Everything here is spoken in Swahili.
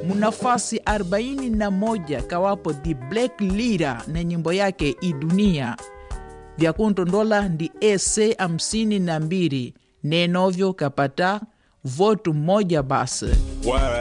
munafasi 41 kawapo The Black Leader na nyimbo yake Idunia. Vya kuntondola ndi ese 52 nenovyo kapata votu moja basi.